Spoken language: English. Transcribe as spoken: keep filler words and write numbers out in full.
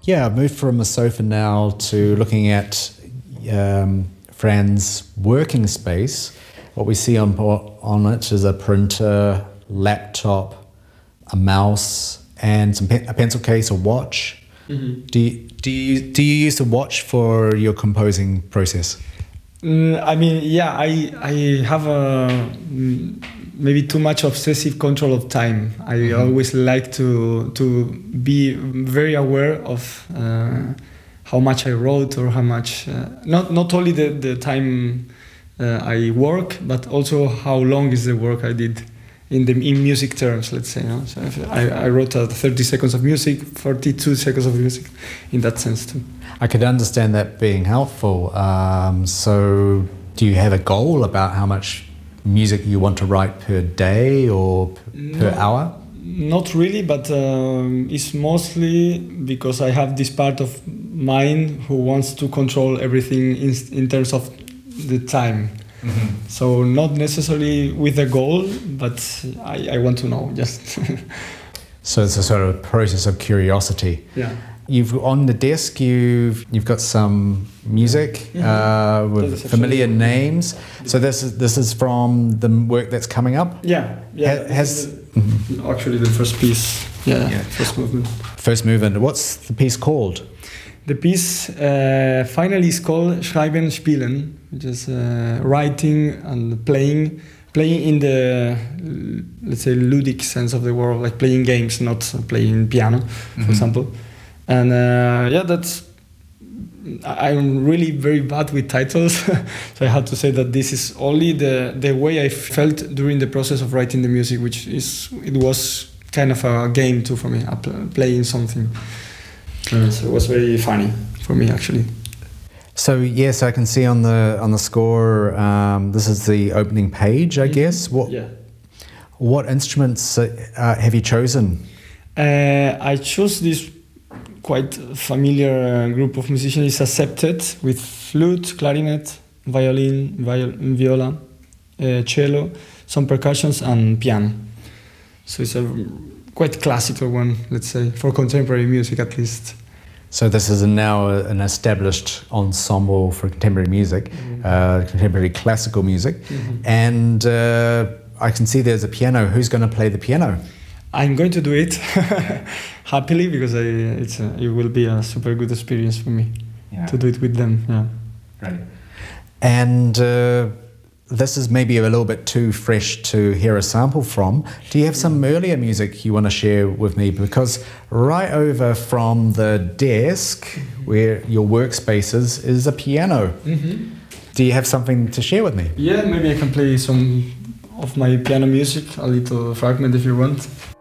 Yeah, I've moved from a sofa now to looking at um, Fran's working space. What we see on on it is a printer, laptop, a mouse, and some pe- a pencil case, a watch. Mm-hmm. Do you, do you do you use the watch for your composing process? Mm, I mean, yeah, I I have a maybe too much obsessive control of time. I mm-hmm. always like to to be very aware of uh, how much I wrote or how much uh, not not only the the time uh, I work, but also how long is the work I did. In the in music terms, let's say, you know? So if I, I wrote uh, thirty seconds of music, forty-two seconds of music, in that sense too. I could understand that being helpful. Um, so, do you have a goal about how much music you want to write per day or p- per no, hour? Not really, but um, it's mostly because I have this part of mine who wants to control everything in, in terms of the time. Mm-hmm. So not necessarily with a goal, but I, I want to know just. So it's a sort of process of curiosity. Yeah. You've on the desk. You've you've got some music mm-hmm. uh, with familiar names. So this is this is from the work that's coming up. Yeah. Yeah. Ha- has the, mm-hmm. actually the first piece. Yeah, yeah. First movement. First movement. What's the piece called? The piece uh, finally is called Schreiben Spielen, which is uh, writing and playing, playing in the, let's say, ludic sense of the word, like playing games, not playing piano, for mm-hmm. example. And uh, yeah, that's, I'm really very bad with titles, so I had to say that this is only the, the way I felt during the process of writing the music, which is, it was kind of a game too for me, playing something. Uh, so it was very funny for me, actually. So yes, I can see on the on the score. Um, this is the opening page, I mm-hmm. guess. What yeah. What instruments uh, have you chosen? Uh, I chose this quite familiar uh, group of musicians. It's a septet with flute, clarinet, violin, viol- viola, uh, cello, some percussions, and piano. So it's a quite classical one, let's say, for contemporary music at least. So this is now a, an established ensemble for contemporary music, mm-hmm. uh, contemporary classical music, mm-hmm. and uh, I can see there's a piano. Who's going to play the piano? I'm going to do it happily because I, it's a, it will be a super good experience for me yeah. to do it with them. Yeah, right. And. Uh, This is maybe a little bit too fresh to hear a sample from. Do you have some earlier music you want to share with me? Because right over from the desk, where your workspace is, is a piano. Mm-hmm. Do you have something to share with me? Yeah, maybe I can play some of my piano music, a little fragment if you want.